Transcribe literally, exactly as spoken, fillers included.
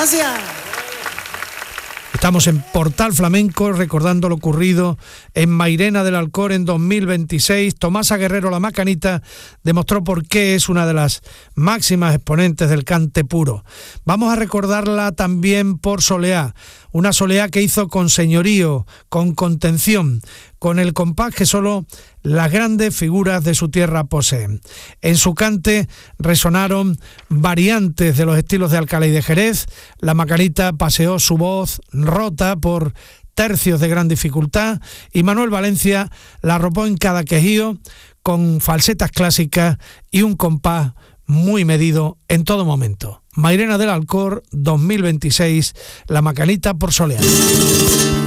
Gracias. Estamos en Portal Flamenco recordando lo ocurrido en Mairena del Alcor en dos mil veintiséis. Tomasa Guerrero, la Macanita, demostró por qué es una de las máximas exponentes del cante puro. Vamos a recordarla también por soleá, una soleá que hizo con señorío, con contención, con el compás que solo las grandes figuras de su tierra poseen. En su cante resonaron variantes de los estilos de Alcalá y de Jerez. La Macanita paseó su voz rota por tercios de gran dificultad y Manuel Valencia la arropó en cada quejío con falsetas clásicas y un compás muy medido en todo momento. Mairena del Alcor dos mil veintiséis, La Macanita por soleá.